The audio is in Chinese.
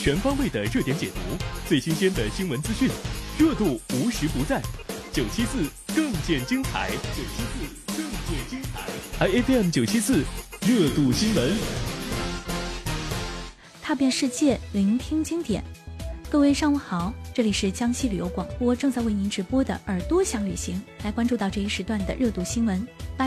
全方位的热点解读，最新鲜的新闻资讯，热度无时不在。974更见精彩，IFM 974热度新闻， 踏遍世界，聆听经典。各位上午好，这里是江西旅游广播正在为您直播的耳朵想旅行，来关注到这一时段的热度新闻。